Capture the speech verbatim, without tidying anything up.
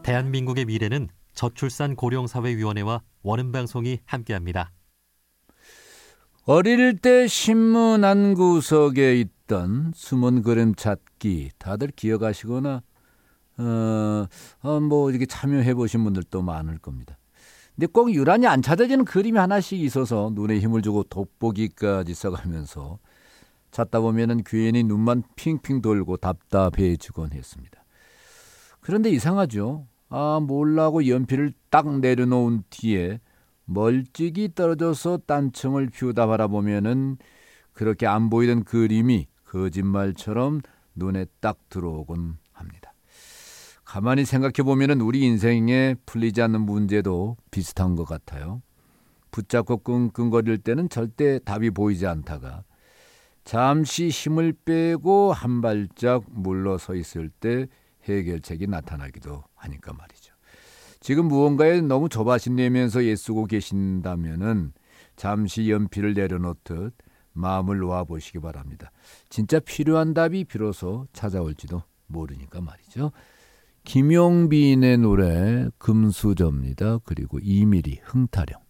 대한민국의 미래는 저출산 고령사회위원회와 원음방송이 함께합니다. 어릴 때 신문 한 구석에 있던 숨은 그림 찾기 다들 기억하시거나 어, 어, 뭐 이렇게 참여해 보신 분들도 많을 겁니다. 근데 꼭 유난히 안 찾아지는 그림이 하나씩 있어서 눈에 힘을 주고 돋보기까지 써가면서 찾다 보면은 괜히 눈만 핑핑 돌고 답답해지곤 했습니다. 그런데 이상하죠. 아 몰라고 연필을 딱 내려놓은 뒤에 멀찍이 떨어져서 딴청을 피우다 바라보면은 그렇게 안 보이던 그림이 거짓말처럼 눈에 딱 들어오곤 합니다. 가만히 생각해 보면은 우리 인생에 풀리지 않는 문제도 비슷한 것 같아요. 붙잡고 끙끙거릴 때는 절대 답이 보이지 않다가 잠시 힘을 빼고 한 발짝 물러서 있을 때 해결책이 나타나기도 하니까 말이죠. 지금 무언가에 너무 조바심 내면서 애쓰고 계신다면은 잠시 연필을 내려놓듯 마음을 놓아보시기 바랍니다. 진짜 필요한 답이 비로소 찾아올지도 모르니까 말이죠. 김용빈의 노래 금수저입니다. 그리고 이미리 흥타령.